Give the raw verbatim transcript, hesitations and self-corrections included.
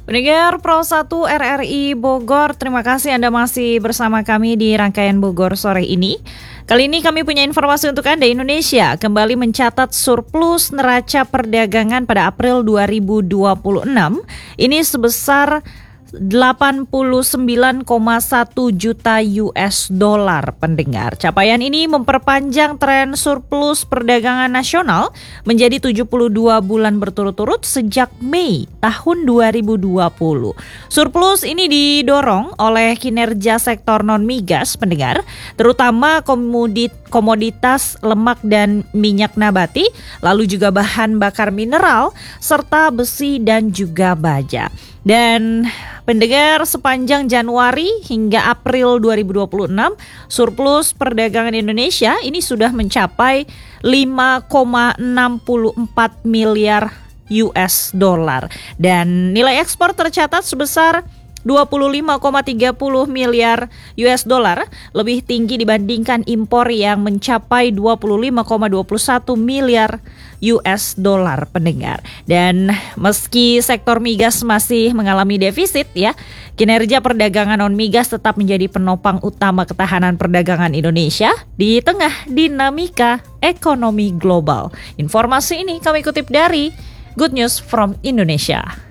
Pendengar Pro satu R R I Bogor, terima kasih Anda masih bersama kami di rangkaian Bogor sore ini. Kali ini kami punya informasi untuk Anda. Indonesia kembali mencatat surplus neraca perdagangan pada April dua ribu dua puluh enam. Ini sebesar delapan puluh sembilan koma satu juta U S dollar, pendengar. Capaian ini memperpanjang tren surplus perdagangan nasional menjadi tujuh puluh dua bulan berturut-turut sejak Mei tahun dua ribu dua puluh. Surplus ini didorong oleh kinerja sektor non-migas, pendengar, terutama komodit komoditas lemak dan minyak nabati, lalu juga bahan bakar mineral, serta besi dan juga baja. Dan pendengar, sepanjang Januari hingga April dua ribu dua puluh enam, surplus perdagangan Indonesia ini sudah mencapai lima koma enam empat miliar U S dollar. Dan nilai ekspor tercatat sebesar dua puluh lima koma tiga nol miliar U S dollar, lebih tinggi dibandingkan impor yang mencapai dua puluh lima koma dua satu miliar U S dollar, pendengar. Dan meski sektor migas masih mengalami defisit ya, kinerja perdagangan non migas tetap menjadi penopang utama ketahanan perdagangan Indonesia di tengah dinamika ekonomi global. Informasi ini kami kutip dari Good News from Indonesia.